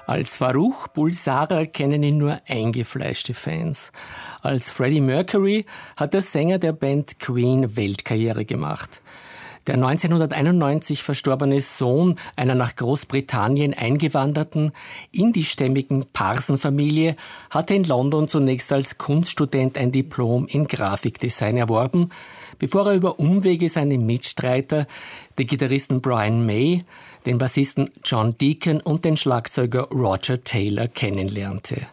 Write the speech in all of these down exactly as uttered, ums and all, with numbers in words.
Als Farrokh Bulsara kennen ihn nur eingefleischte Fans. Als Freddie Mercury hat der Sänger der Band Queen Weltkarriere gemacht. Der neunzehnhunderteinundneunzig verstorbene Sohn einer nach Großbritannien eingewanderten, indischstämmigen Parsenfamilie hatte in London zunächst als Kunststudent ein Diplom in Grafikdesign erworben, bevor er über Umwege seine Mitstreiter, den Gitarristen Brian May, den Bassisten John Deacon und den Schlagzeuger Roger Taylor kennenlernte.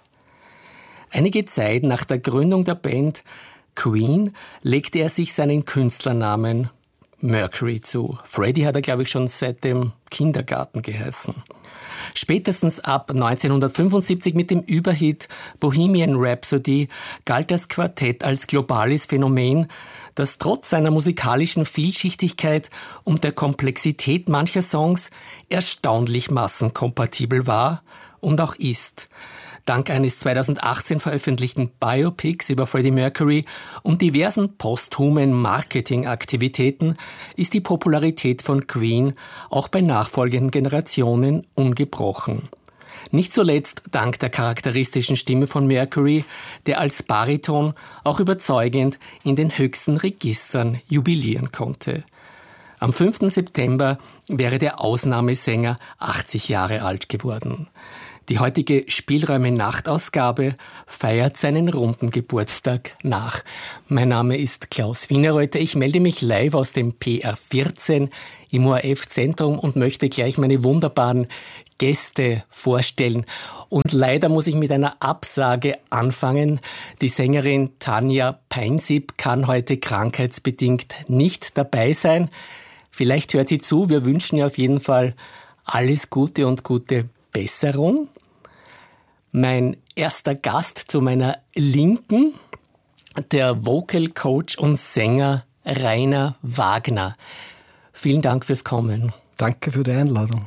Einige Zeit nach der Gründung der Band Queen legte er sich seinen Künstlernamen Mercury zu. Freddie hat er, glaube ich, schon seit dem Kindergarten geheißen. Spätestens ab neunzehnhundertfünfundsiebzig mit dem Überhit Bohemian Rhapsody galt das Quartett als globales Phänomen, das trotz seiner musikalischen Vielschichtigkeit und der Komplexität mancher Songs erstaunlich massenkompatibel war und auch ist. Dank eines zweitausendachtzehn veröffentlichten Biopics über Freddie Mercury und diversen posthumen Marketingaktivitäten ist die Popularität von Queen auch bei nachfolgenden Generationen ungebrochen. Nicht zuletzt dank der charakteristischen Stimme von Mercury, der als Bariton auch überzeugend in den höchsten Registern jubilieren konnte. Am fünften September wäre der Ausnahmesänger achtzig Jahre alt geworden. Die heutige Spielräume-Nachtausgabe feiert seinen runden Geburtstag nach. Mein Name ist Klaus Wienerreuter. Ich melde mich live aus dem P R vierzehn im O R F-Zentrum und möchte gleich meine wunderbaren Gäste vorstellen. Und leider muss ich mit einer Absage anfangen. Die Sängerin Tanja Peinsip kann heute krankheitsbedingt nicht dabei sein. Vielleicht hört sie zu. Wir wünschen ihr auf jeden Fall alles Gute und gute Besserung. Mein erster Gast zu meiner Linken, der Vocal Coach und Sänger Rainer Wagner. Vielen Dank fürs Kommen. Danke für die Einladung.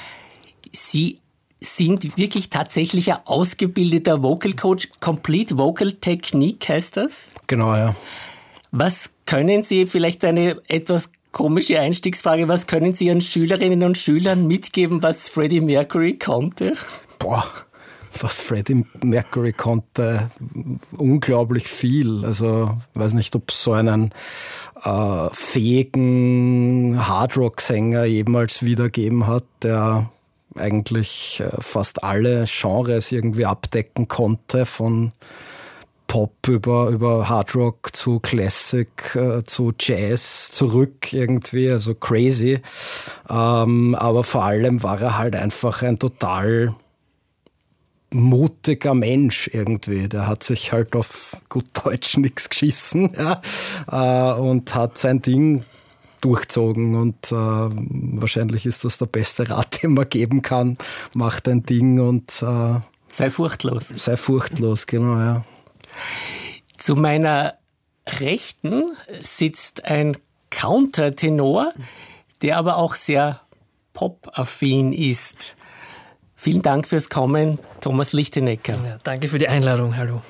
Sie sind wirklich tatsächlich ein ausgebildeter Vocal Coach. Complete Vocal Technique heißt das? Genau, ja. Was können Sie, vielleicht eine etwas komische Einstiegsfrage, was können Sie Ihren Schülerinnen und Schülern mitgeben, was Freddie Mercury konnte? Boah, was Freddie Mercury konnte, unglaublich viel. Also ich weiß nicht, ob es so einen äh, fähigen Hardrock-Sänger jemals wiedergeben hat, der eigentlich äh, fast alle Genres irgendwie abdecken konnte, von Pop über, über Hardrock zu Classic, äh, zu Jazz, zurück irgendwie, also crazy. Ähm, aber vor allem war er halt einfach ein total mutiger Mensch irgendwie. Der hat sich halt auf gut Deutsch nichts geschissen, ja, äh, und hat sein Ding durchzogen und äh, wahrscheinlich ist das der beste Rat, den man geben kann. Mach dein Ding und äh, sei furchtlos. Sei furchtlos, genau, ja. Zu meiner Rechten sitzt ein Countertenor, der aber auch sehr pop-affin ist. Vielen Dank fürs Kommen, Thomas Lichtenecker. Ja, danke für die Einladung, hallo.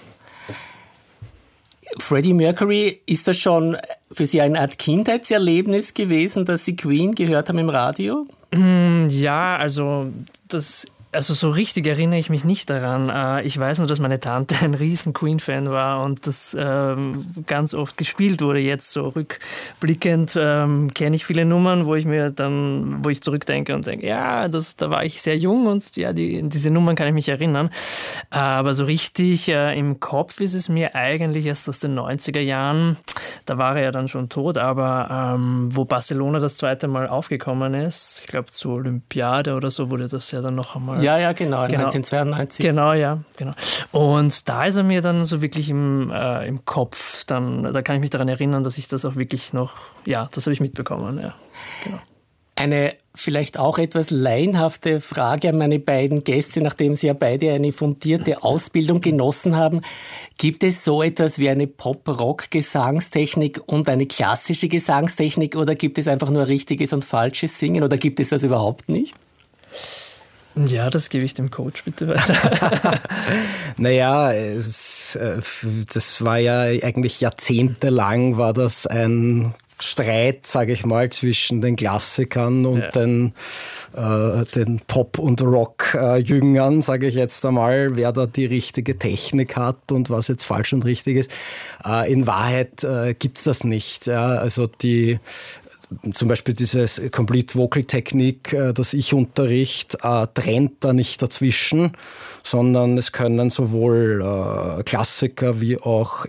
Freddie Mercury, ist das schon für Sie eine Art Kindheitserlebnis gewesen, dass Sie Queen gehört haben im Radio? Ja, also das... Also so richtig erinnere ich mich nicht daran. Ich weiß nur, dass meine Tante ein riesen Queen-Fan war und das ähm, ganz oft gespielt wurde. Jetzt so rückblickend ähm, kenne ich viele Nummern, wo ich mir dann, wo ich zurückdenke und denke, ja, das, da war ich sehr jung und ja, die, diese Nummern kann ich mich erinnern. Aber so richtig äh, im Kopf ist es mir eigentlich erst aus den neunziger Jahren. Da war er ja dann schon tot, aber ähm, wo Barcelona das zweite Mal aufgekommen ist, ich glaube zur Olympiade oder so, wurde das ja dann noch einmal. Ja, ja, genau, genau, neunzehnhundertzweiundneunzig. Genau, ja, genau. Und da ist er mir dann so wirklich im, äh, im Kopf, dann, da kann ich mich daran erinnern, dass ich das auch wirklich noch, ja, das habe ich mitbekommen, ja, genau. Eine vielleicht auch etwas laienhafte Frage an meine beiden Gäste, nachdem Sie ja beide eine fundierte Ausbildung genossen haben. Gibt es so etwas wie eine Pop-Rock-Gesangstechnik und eine klassische Gesangstechnik oder gibt es einfach nur richtiges und falsches Singen oder gibt es das überhaupt nicht? Ja, das gebe ich dem Coach bitte weiter. Naja, es, das war ja eigentlich jahrzehntelang war das ein Streit, sage ich mal, zwischen den Klassikern und ja. den, äh, den Pop- und Rock-Jüngern, sage ich jetzt einmal, wer da die richtige Technik hat und was jetzt falsch und richtig ist. Äh, in Wahrheit äh, gibt's das nicht. Ja? Also die Zum Beispiel dieses Complete Vocal Technik, das ich unterrichte, trennt da nicht dazwischen, sondern es können sowohl Klassiker wie auch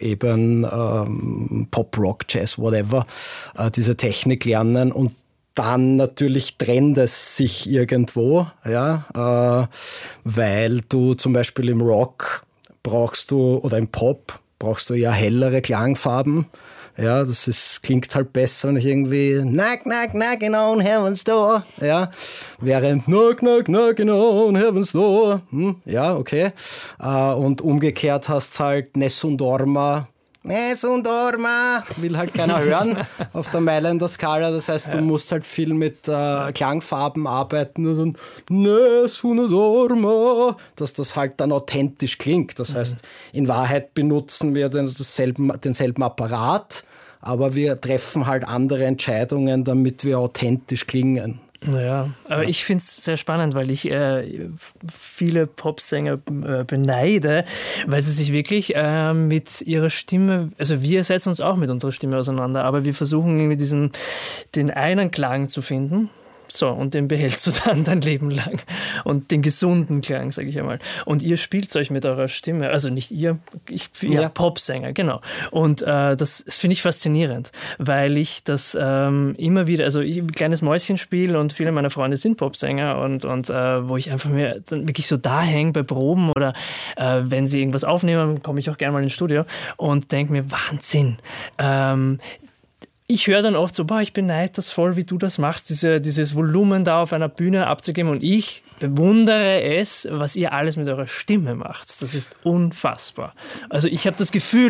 eben Pop, Rock, Jazz, whatever, diese Technik lernen und dann natürlich trennt es sich irgendwo, ja, weil du zum Beispiel im Rock brauchst du, oder im Pop brauchst du ja hellere Klangfarben. Ja, das ist, klingt halt besser, nicht irgendwie knock, knock, knocking on heaven's door. Ja, während knock, knock, knocking on heaven's door. Hm, ja, okay. Und umgekehrt hast halt Nessun Dorma. Nessun Dorma will halt keiner hören auf der Mailänder-Skala. Das heißt, du ja. musst halt viel mit äh, Klangfarben arbeiten und dann Nessun Dorma, dass das halt dann authentisch klingt. Das heißt, in Wahrheit benutzen wir denselben, denselben Apparat, aber wir treffen halt andere Entscheidungen, damit wir authentisch klingen. Naja, aber ja. ich finde es sehr spannend, weil ich äh, viele Popsänger äh, beneide, weil sie sich wirklich äh, mit ihrer Stimme, also wir setzen uns auch mit unserer Stimme auseinander, aber wir versuchen irgendwie diesen, den einen Klang zu finden. So, und den behältst du dann dein Leben lang. Und den gesunden Klang, sage ich einmal. Und ihr spielt euch mit eurer Stimme, also nicht ihr, ich ja, ja. Popsänger, genau. Und äh, das, das finde ich faszinierend, weil ich das ähm, immer wieder, also ich ein kleines Mäuschen spiele und viele meiner Freunde sind Popsänger und, und äh, wo ich einfach mir dann wirklich so da hänge bei Proben oder äh, wenn sie irgendwas aufnehmen, komme ich auch gerne mal ins Studio und denke mir, Wahnsinn, ähm, ich höre dann oft so, boah, ich beneide das voll, wie du das machst, diese, dieses Volumen da auf einer Bühne abzugeben und ich bewundere es, was ihr alles mit eurer Stimme macht. Das ist unfassbar. Also ich habe das Gefühl,